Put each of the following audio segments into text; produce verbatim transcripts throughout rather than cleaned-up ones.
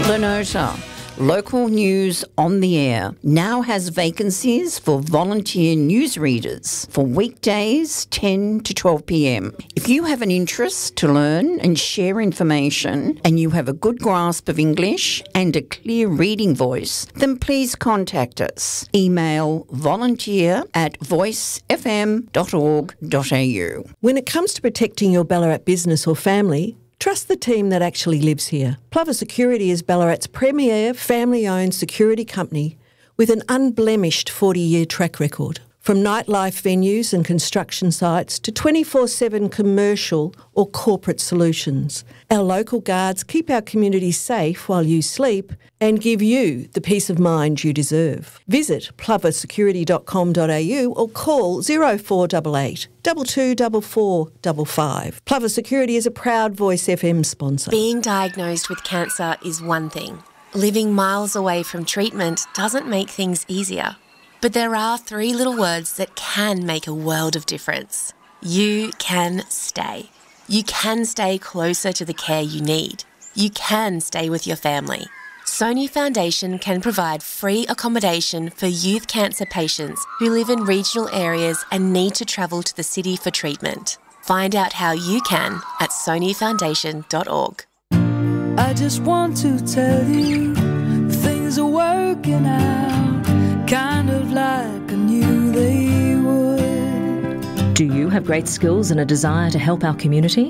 Lenota, local news on the air, now has vacancies for volunteer newsreaders for weekdays ten to twelve p m. If you have an interest to learn and share information and you have a good grasp of English and a clear reading voice, then please contact us. Email volunteer at voice f m dot org dot a u. When it comes to protecting your Ballarat business or family, trust the team that actually lives here. Plover Security is Ballarat's premier family-owned security company with an unblemished forty-year track record. From nightlife venues and construction sites to twenty-four seven commercial or corporate solutions, our local guards keep our community safe while you sleep and give you the peace of mind you deserve. Visit plover security dot com dot a u or call zero four eight eight, two two four four five five. Plover Security is a proud Voice F M sponsor. Being diagnosed with cancer is one thing. Living miles away from treatment doesn't make things easier. But there are three little words that can make a world of difference. You can stay. You can stay closer to the care you need. You can stay with your family. Sony Foundation can provide free accommodation for youth cancer patients who live in regional areas and need to travel to the city for treatment. Find out how you can at sony foundation dot org. I just want to tell you things are working out, kind of like I knew they would. Do you have great skills and a desire to help our community?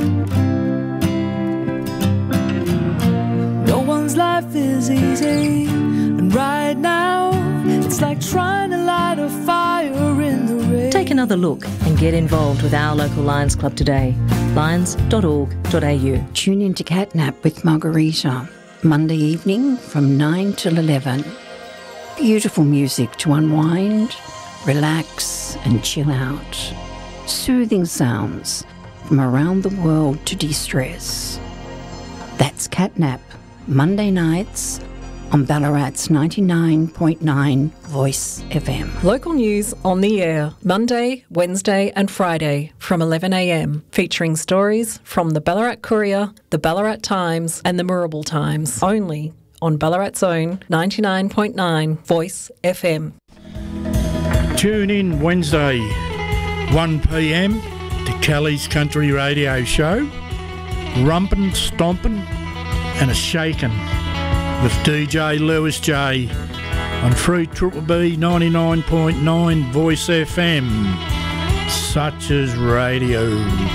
No one's life is easy, and right now it's like trying to light a fire in the rain. Take another look and get involved with our local Lions Club today. lions dot org dot a u. Tune in to Catnap with Margarita, Monday evening from nine till eleven. Beautiful music to unwind, relax and chill out. Soothing sounds from around the world to de-stress. That's Catnap, Monday nights on Ballarat's ninety-nine point nine Voice F M. Local news on the air, Monday, Wednesday and Friday from eleven a m, featuring stories from the Ballarat Courier, the Ballarat Times and the Moorabool Times, only on Ballarat's own ninety-nine point nine Voice F M. Tune in Wednesday, one p m to Kelly's Country Radio Show, Rumpin', Stompin' and a Shakin' with D J Lewis J on Free Triple B ninety-nine point nine Voice F M, such as radio.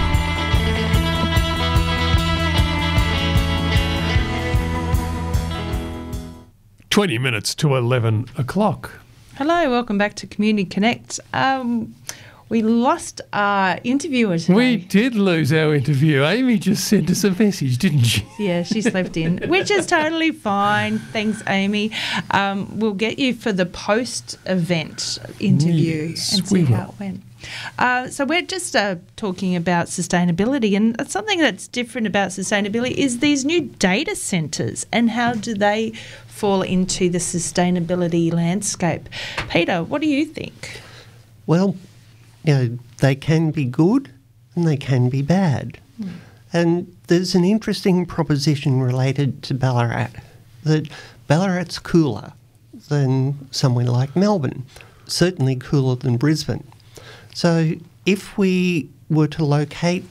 twenty minutes to eleven o'clock. Hello, welcome back to Community Connect. Um, we lost our interviewer today. We did lose our interview. Amy just sent us a message, didn't she? Yeah, she slept in, which is totally fine. Thanks, Amy. Um, we'll get you for the post-event interview Yes, and see we how will. it went. Uh, so we're just uh, talking about sustainability, and something that's different about sustainability is these new data centres and how do they fall into the sustainability landscape. Peter, what do you think? Well, you know, they can be good and they can be bad. Mm. And there's an interesting proposition related to Ballarat, that Ballarat's cooler than somewhere like Melbourne, certainly cooler than Brisbane. So if we were to locate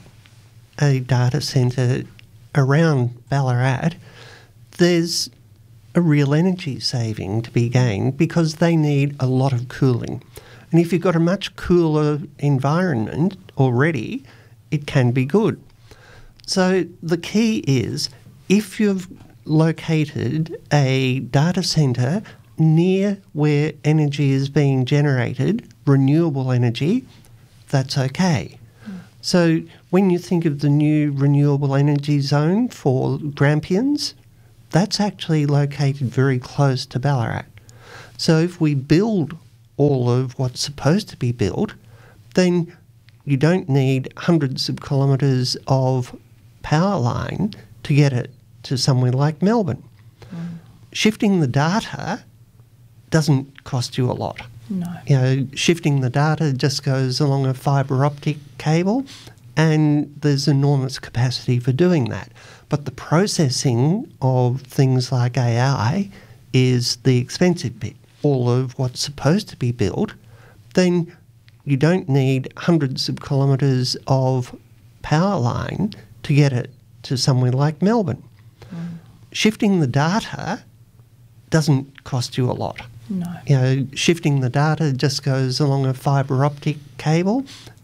a data centre around Ballarat, there's a real energy saving to be gained because they need a lot of cooling. And if you've got a much cooler environment already, it can be good. So the key is, if you've located a data centre near where energy is being generated, renewable energy, that's okay. Mm. So when you think of the new renewable energy zone for Grampians, that's actually located very close to Ballarat. So if we build all of what's supposed to be built, then you don't need hundreds of kilometres of power line to get it to somewhere like Melbourne. Mm. Shifting the data doesn't cost you a lot. No. You know, shifting the data just goes along a fibre optic cable And there's enormous capacity for doing that. But the processing of things like A I is the expensive bit. All of what's supposed to be built, then you don't need hundreds of kilometres of power line to get it to somewhere like Melbourne. Mm. Shifting the data doesn't cost you a lot. No. You know, shifting the data just goes along a fibre optic cable